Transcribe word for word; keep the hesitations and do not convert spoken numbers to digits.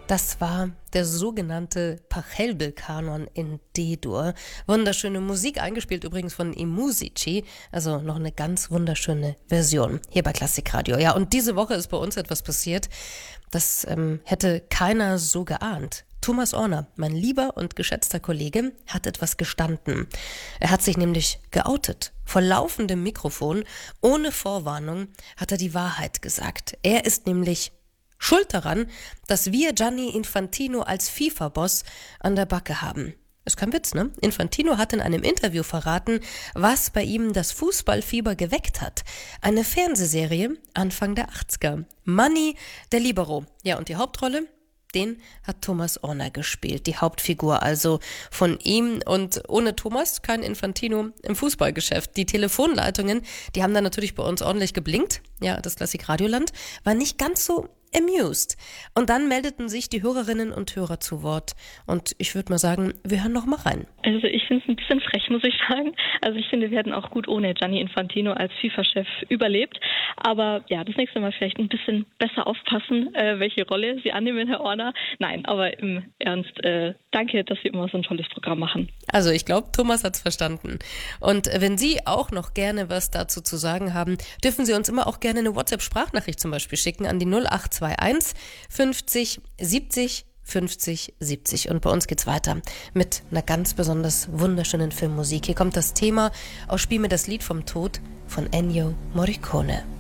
Das war der sogenannte Pachelbel-Kanon in D-Dur. Wunderschöne Musik, eingespielt übrigens von I Musici. Also noch eine ganz wunderschöne Version hier bei Klassikradio. Ja, und diese Woche ist bei uns etwas passiert, das ähm, hätte keiner so geahnt. Thomas Orner, mein lieber und geschätzter Kollege, hat etwas gestanden. Er hat sich nämlich geoutet. Vor laufendem Mikrofon, ohne Vorwarnung, hat er die Wahrheit gesagt. Er ist nämlich schuld daran, dass wir Gianni Infantino als FIFA-Boss an der Backe haben. Ist kein Witz, ne? Infantino hat in einem Interview verraten, was bei ihm das Fußballfieber geweckt hat. Eine Fernsehserie Anfang der achtziger. Manni, der Libero. Ja, und die Hauptrolle? Den hat Thomas Orner gespielt, die Hauptfigur also von ihm. Und ohne Thomas kein Infantino im Fußballgeschäft. Die Telefonleitungen, die haben dann natürlich bei uns ordentlich geblinkt. Ja, das Klassikradioland war nicht ganz so amused. Und dann meldeten sich die Hörerinnen und Hörer zu Wort. Und ich würde mal sagen, wir hören noch mal rein. Also ich finde es ein bisschen frech, muss ich sagen. Also ich finde, wir hätten auch gut ohne Gianni Infantino als FIFA-Chef überlebt. Aber ja, das nächste Mal vielleicht ein bisschen besser aufpassen, äh, welche Rolle Sie annehmen, Herr Orner. Nein, aber im Ernst, äh, danke, dass Sie immer so ein tolles Programm machen. Also ich glaube, Thomas hat's verstanden. Und wenn Sie auch noch gerne was dazu zu sagen haben, dürfen Sie uns immer auch gerne eine WhatsApp-Sprachnachricht zum Beispiel schicken an die null acht zwei eins fünfzig siebzig fünfzig siebzig. Und bei uns geht's weiter mit einer ganz besonders wunderschönen Filmmusik. Hier kommt das Thema aus Spiel mir das Lied vom Tod von Ennio Morricone.